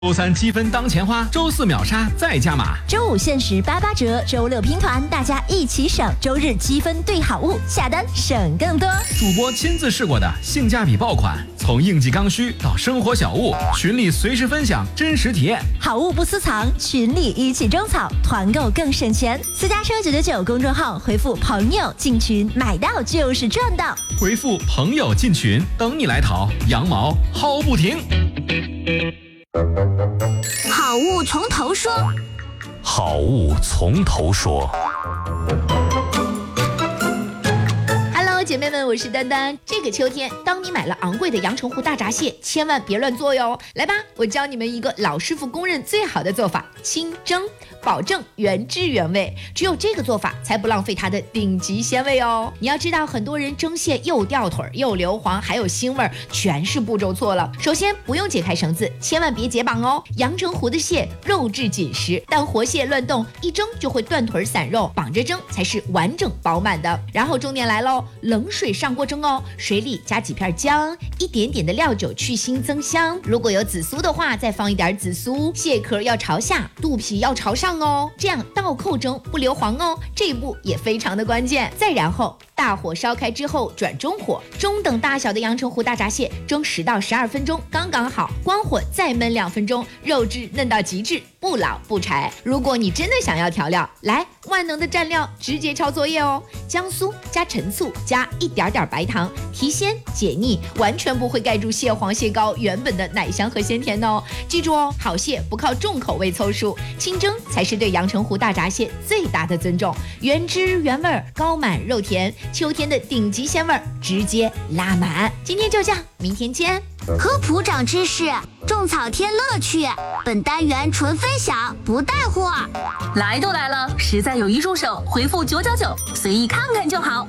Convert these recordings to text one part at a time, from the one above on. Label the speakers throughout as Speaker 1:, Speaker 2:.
Speaker 1: 周三积分当钱花，周四秒杀再加码，
Speaker 2: 周五限时88折，周六拼团，大家一起省。周日积分兑好物，下单省更多。
Speaker 1: 主播亲自试过的性价比爆款，从应季刚需到生活小物，群里随时分享真实体验。
Speaker 2: 好物不私藏，群里一起种草，团购更省钱。私家车999公众号回复朋友进群，买到就是赚到。
Speaker 1: 回复朋友进群，等你来淘，羊毛薅不停。
Speaker 3: 好物从头说，
Speaker 4: 好物从头说。
Speaker 5: 姐妹们，我是丹丹。这个秋天，当你买了昂贵的阳澄湖大闸蟹，千万别乱做哟。来吧，我教你们一个老师傅公认最好的做法：清蒸，保证原汁原味。只有这个做法才不浪费它的顶级鲜味哦。你要知道，很多人蒸蟹又掉腿又硫磺，还有腥味，全是步骤错了。首先，不用解开绳子，千万别解绑哦。阳澄湖的蟹肉质紧实，但活蟹乱动一蒸就会断腿散肉，绑着蒸才是完整饱满的。然后重点来喽，冷水上锅蒸哦，水里加几片姜，一点点的料酒去腥增香。如果有紫苏的话，再放一点紫苏。蟹壳要朝下，肚皮要朝上哦，这样倒扣蒸不硫磺哦。这一步也非常的关键。再然后大火烧开之后转中火，中等大小的阳澄湖大闸蟹蒸10到12分钟刚刚好，关火再焖2分钟，肉质嫩到极致，不老不柴。如果你真的想要调料，来万能的蘸料直接抄作业哦，姜酥加陈醋加一点点白糖，提鲜解腻，完全不会盖住蟹黄蟹膏原本的奶香和鲜甜哦。记住哦，好蟹不靠重口味凑数，清蒸才是对阳澄湖大闸蟹最大的尊重。原汁原味，高满肉甜，秋天的顶级鲜味直接拉满。今天就这样，明天见。
Speaker 3: 科普长知识，种草添乐趣。本单元纯分享，不带货。
Speaker 6: 来都来了，实在有一入手，回复999，随意看看就好。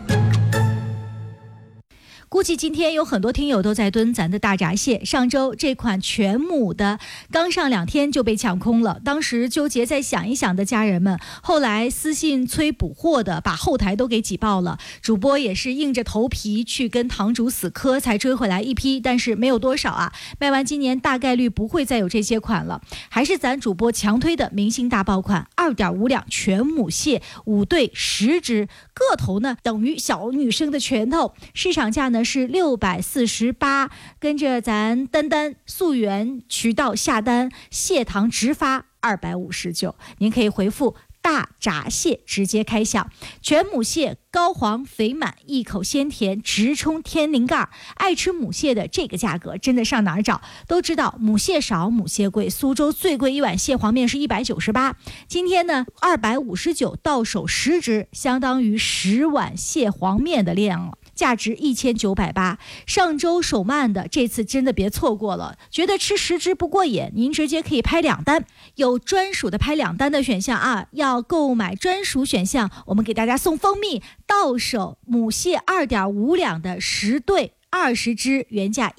Speaker 7: 估计今天有很多听友都在蹲咱的大闸蟹，上周这款全母的刚上2天就被抢空了，当时纠结再想一想的家人们，后来私信催补货的把后台都给挤爆了，主播也是硬着头皮去跟堂主死磕才追回来一批，但是没有多少啊，卖完今年大概率不会再有这些款了。还是咱主播强推的明星大爆款2.5两全母蟹5对10只，个头呢等于小女生的拳头，市场价呢是648，跟着咱丹丹溯源渠道下单，蟹糖直发259，您可以回复大闸蟹直接开箱。全母蟹高黄肥满，一口鲜甜，直冲天灵盖。爱吃母蟹的这个价格真的上哪儿找？都知道母蟹少母蟹贵，苏州最贵一碗蟹黄面是198，今天呢259到手10只，相当于10碗蟹黄面的量了，价值1980。上周手慢的，这次真的别错过了。觉得吃10只不过瘾，您直接可以拍2单，有专属的拍2单的选项啊。要购买专属选项，我们给大家送蜂蜜，到手母蟹2.5两的10对20只，原价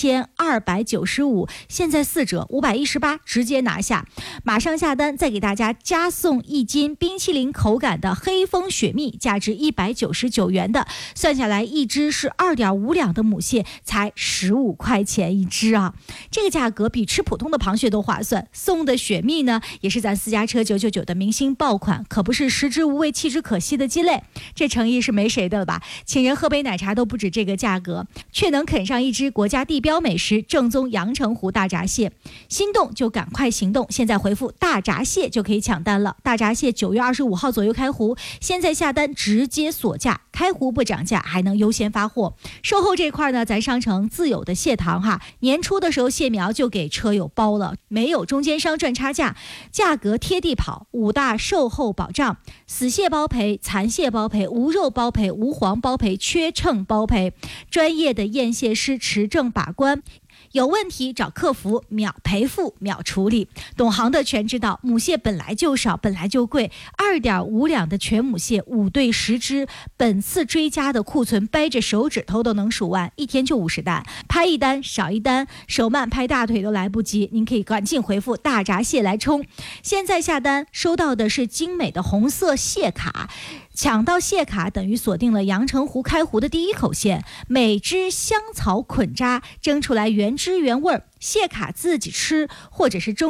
Speaker 7: 1295，现在4折518，直接拿下。马上下单，再给大家加送1斤冰淇淋口感的黑蜂雪蜜，价值199元的，算下来一只是2.5两的母蟹，才15块钱一只啊！这个价格比吃普通的螃蟹都划算。送的雪蜜呢，也是咱私家车999的明星爆款，可不是食之无味弃之可惜的鸡肋，这诚意是没谁的了吧？请人喝杯奶茶都不止这个价格，却能啃上一只国家地标美食，正宗阳澄湖大闸蟹。心动就赶快行动，现在回复大闸蟹就可以抢单了。大闸蟹9月25号左右开湖，现在下单直接锁价，开湖不涨价，还能优先发货。售后这块呢，咱商城自有的蟹糖哈，年初的时候蟹苗就给车友包了，没有中间商赚差价，价格贴地跑，5大售后保障：死蟹包赔、残蟹包赔、无肉包赔、无黄包赔、缺秤包赔，专业的验蟹师持证把关。有问题找客服，秒赔付秒处理。懂行的全知道，母蟹本来就少，本来就贵。2.5两的全母蟹5对10只，本次追加的库存掰着手指头都能数完，一天就50单，拍一单少一单，手慢拍大腿都来不及。您可以赶紧回复大闸蟹来冲。现在下单收到的是精美的红色蟹卡， 抢到蟹卡等于锁定了阳澄湖开湖的第一口蟹，每只香草捆扎蒸出来原汁原味，蟹卡自己吃或者是